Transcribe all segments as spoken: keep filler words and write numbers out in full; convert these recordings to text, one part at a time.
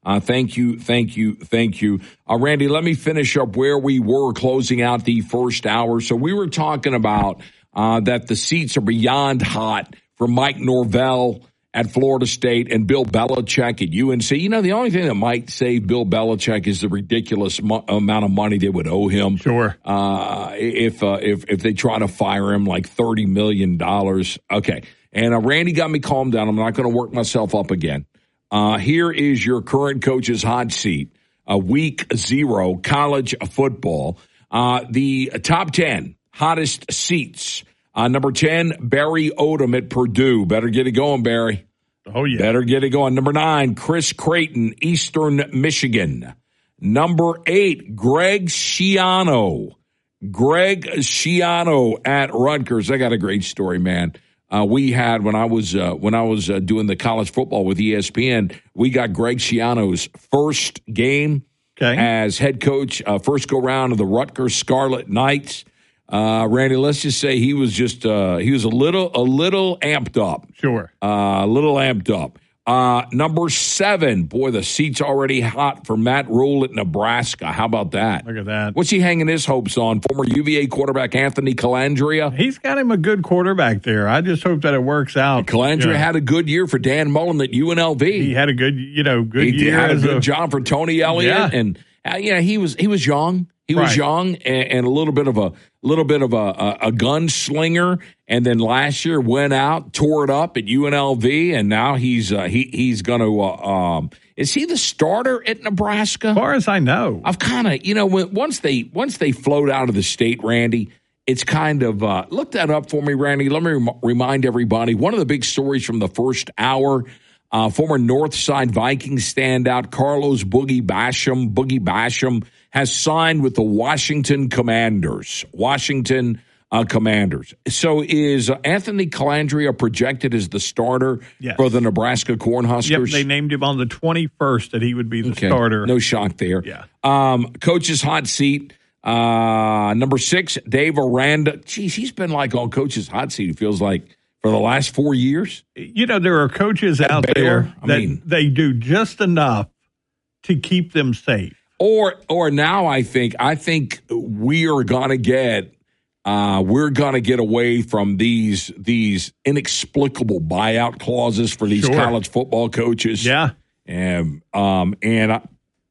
Uh, thank you, thank you, thank you. Uh, Randy, let me finish up where we were closing out the first hour. So we were talking about uh, that the seats are beyond hot for Mike Norvell at Florida State and Bill Belichick at U N C. You know, the only thing that might save Bill Belichick is the ridiculous mo- amount of money they would owe him. Sure. Uh, if, uh, if, if they try to fire him like thirty million dollars. Okay. And uh, Randy got me calmed down. I'm not going to work myself up again. Uh, here is your current coach's hot seat. Uh, week zero, college football. Uh, the top ten hottest seats. Uh, number ten, Barry Odom at Purdue. Better get it going, Barry. Oh, yeah. Better get it going. Number nine, Chris Creighton, Eastern Michigan. Number eight, Greg Schiano. Greg Schiano at Rutgers. I got a great story, man. Uh, we had when I was uh, when I was uh, doing the college football with E S P N, we got Greg Schiano's first game okay. as head coach, uh, first go round of the Rutgers Scarlet Knights. Uh, Randy, let's just say he was just uh, he was a little a little amped up, sure, uh, a little amped up. Uh, number seven, boy, the seat's already hot for Matt Rule at Nebraska. How about that? Look at that. What's he hanging his hopes on? Former U V A quarterback Anthony Calandria. He's got him a good quarterback there. I just hope that it works out. Calandria yeah. had a good year for Dan Mullen at U N L V. He had a good, you know, good he year. He had a good a, job for Tony Elliott, yeah. and uh, yeah, he was he was young. He was right. young and, and a little bit of a little bit of a, a, a gunslinger, and then last year went out, tore it up at U N L V, and now he's uh, he he's going to. Uh, um, is he the starter at Nebraska? As far as I know, I've kind of you know when, once they once they float out of the state, Randy. It's kind of uh, look that up for me, Randy. Let me rem- remind everybody one of the big stories from the first hour. Uh, former Northside Vikings standout Carlos Boogie Basham, Boogie Basham has signed with the Washington Commanders. Washington uh, Commanders. So is uh, Anthony Calandria projected as the starter yes. for the Nebraska Cornhuskers? Yep, they named him on the twenty-first that he would be the okay. starter. No shock there. Yeah. Um, coach's hot seat. Uh, number six, Dave Aranda. Geez, he's been like on coach's hot seat, it feels like, for the last four years. You know, there are coaches out Baylor, there I that mean, they do just enough to keep them safe. Or or now I think I think we are gonna get uh, we're gonna get away from these these inexplicable buyout clauses for these sure. college football coaches. Yeah. And um and I,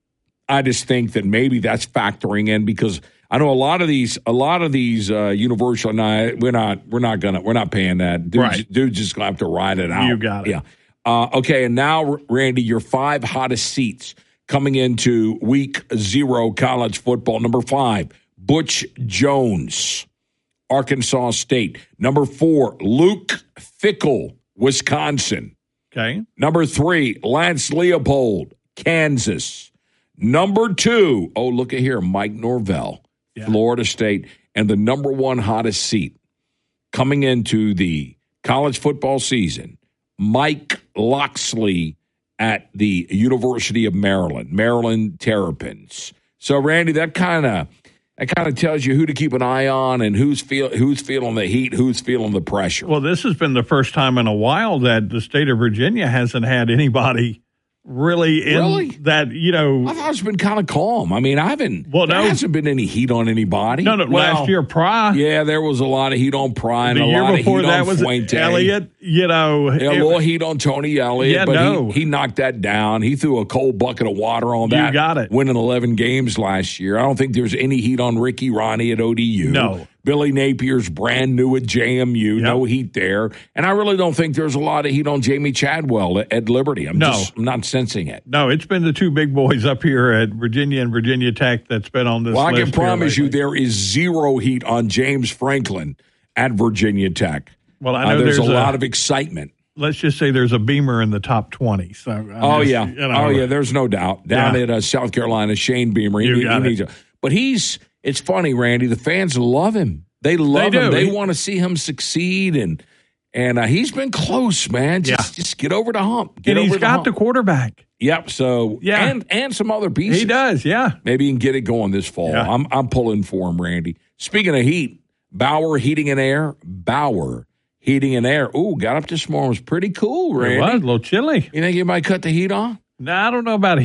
I just think that maybe that's factoring in because I know a lot of these, a lot of these uh, universal. No, we're not, we're not gonna, we're not paying that. Dude, right. dude's just gonna have to ride it out. You got it. Yeah. Uh, okay, and now, Randy, your five hottest seats coming into week zero college football. Number five, Butch Jones, Arkansas State. Number four, Luke Fickell, Wisconsin. Okay. Number three, Lance Leopold, Kansas. Number two, oh, look at here, Mike Norvell. Yeah. Florida State, and the number one hottest seat coming into the college football season, Mike Locksley at the University of Maryland, Maryland Terrapins. So, Randy, that kind of that kind of tells you who to keep an eye on and who's feel who's feeling the heat, who's feeling the pressure. Well, this has been the first time in a while that the state of Virginia hasn't had anybody really in really? that, you know. I thought it's been kind of calm. I mean, I haven't, well, there no, hasn't been any heat on anybody. No, no, well, last year, Pry. Yeah, there was a lot of heat on Pry and the a year lot before of heat that on was Fuente. Elliott, you know. Yeah, it, a little heat on Tony Elliott, yeah, but no. he, he knocked that down. He threw a cold bucket of water on that. You got it. Winning eleven games last year. I don't think there's any heat on Ricky Ronnie at O D U. No. Billy Napier's brand new at J M U. Yep. No heat there. And I really don't think there's a lot of heat on Jamie Chadwell at, at Liberty. I'm no. just I'm not sensing it. No, it's been the two big boys up here at Virginia and Virginia Tech that's been on this well, list. I can promise here you there is zero heat on James Franklin at Virginia Tech. Well, I know uh, there's, there's a, a lot of excitement. Let's just say there's a Beamer in the top twenty. So I'm oh just, yeah, you know, oh yeah. There's no doubt down yeah. at uh, South Carolina, Shane Beamer. He, You got he it. needs a, but he's. It's funny, Randy. The fans love him. They love they him. Do. They he, want to see him succeed, and and uh, he's been close, man. Just yeah. just get over the hump. Get and over he's the got hump. the quarterback. Yep. So yeah, and and some other pieces. He does. Yeah. Maybe he can get it going this fall. Yeah. I'm I'm pulling for him, Randy. Speaking of heat, Bauer Heating and Air. Bauer Heating and Air. Ooh, got up this morning. It was pretty cool, Randy. It was a little chilly. You think you might cut the heat on? No, I don't know about